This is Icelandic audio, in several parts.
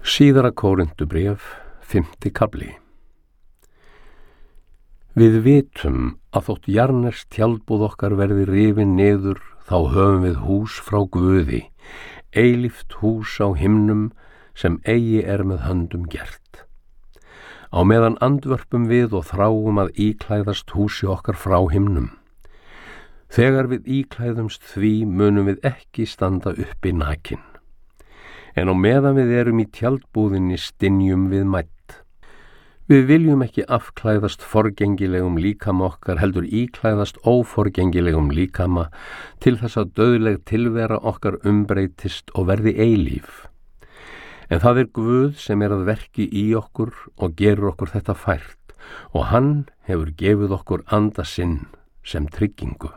Síðara Kórinthubréf, 5. kafli. Við vitum að þótt jarners tjaldbúð okkar verði rifin niður, þá höfum við hús frá Guði, eilíft hús á himnum sem eigi með höndum gert. Á meðan andvörpum við og þráum að íklæðast húsi okkar frá himnum. Þegar við íklæðumst því munum við ekki standa uppi nakin. En á meðan við erum í tjaldbúðinni stynjum við mædd. Við viljum ekki afklæðast forgengilegum líkama okkar, heldur íklæðast óforgengilegum líkama til þess að dauðleg tilvera okkar umbreytist og verði eilíf. En það Guð sem að verki í okkur og gerur okkur þetta fært, og hann hefur gefið okkur anda sinn sem tryggingu.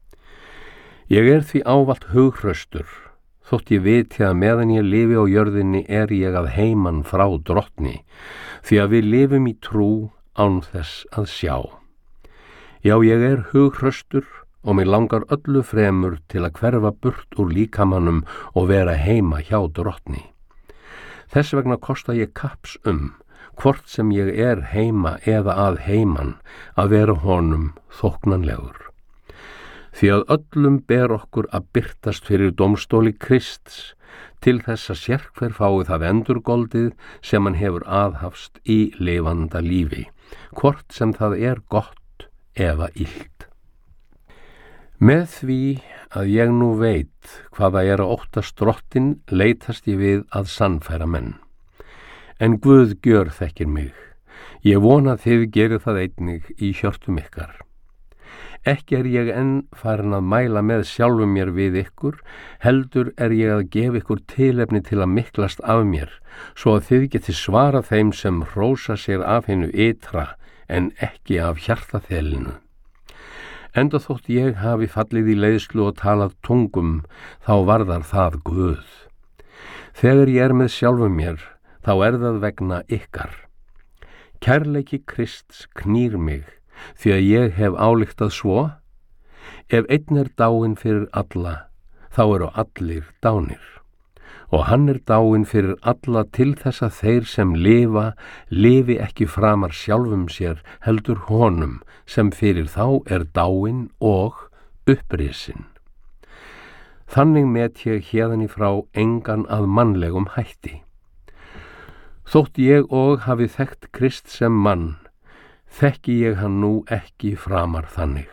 Ég því ávallt hughraustur, þótt ég viti að meðan ég lifi á jörðinni ég að heiman frá drottni, því að við lifum í trú án þess að sjá. Já, ég hughraustur og mig langar öllu fremur til að hverfa burt úr líkamanum og vera heima hjá drottni. Þess vegna kosta ég kapps hvort sem ég heima eða að heiman, að vera honum þóknanlegur. Því að öllum ber okkur að birtast fyrir dómstóli Krists, til þess að sérhver fái það endurgoldið sem hann hefur aðhafst í lifanda lífi, hvort sem það gott eða illt. Með því að ég nú veit hvað það að óttast drottinn, leitast ég við að sannfæra menn. En Guð gjörþekkir mig. Ég vona að þið gerið það einnig í hjörtum ykkar. Ekki ég enn farin að mæla með sjálfum mér við ykkur, heldur ég að gefa ykkur tilefni til að miklast af mér, svo að þið geti svarað þeim sem hrósa sér af hinu ytra, en ekki af hjartaþelinu. Enda þótt ég hafi fallið í leiðslu og talað tungum, þá varðar það Guð. Þegar ég með sjálfum mér, þá það vegna ykkar. Kærleiki Krists knýr mig, því að ég hef ályktað svo: ef einn dáinn fyrir alla, þá eru allir dánir. Og hann dáinn fyrir alla til þess að þeir sem lifi ekki framar sjálfum sér, heldur honum sem fyrir þá dáinn og upprisinn. Þannig met ég héðan í frá engan að mannlegum hætti. Þótt ég og hafi þekkt Krist sem mann, þekki ég hann nú ekki framar þannig.